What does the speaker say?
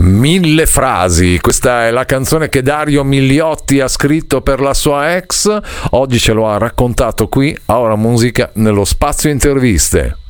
Mille frasi, questa è la canzone che Dario Migliotti ha scritto per la sua ex, oggi ce lo ha raccontato qui a Ora Musica nello spazio interviste.